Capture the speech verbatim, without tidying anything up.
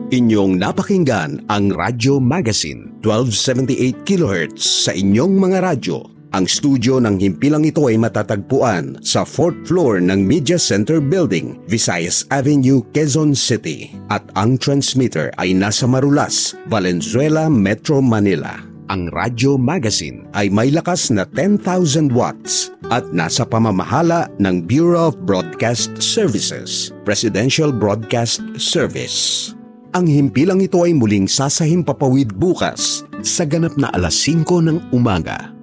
Inyong napakinggan ang Radyo Magazine, twelve seventy-eight kilohertz sa inyong mga radyo. Ang studio ng himpilang ito ay matatagpuan sa fourth floor ng Media Center Building, Visayas Avenue, Quezon City. At ang transmitter ay nasa Marulas, Valenzuela, Metro Manila. Ang Radyo Magazine ay may lakas na ten thousand watts at nasa pamamahala ng Bureau of Broadcast Services, Presidential Broadcast Service. Ang himpilang ito ay muling sasahimpapawid bukas sa ganap na alas singko ng umaga.